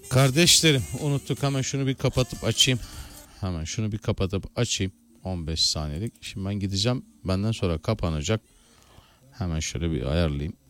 Kardeşlerim unuttuk, hemen şunu bir kapatıp açayım. 15 saniyelik. Şimdi ben gideceğim. Benden sonra kapanacak. Hemen şöyle bir ayarlayayım.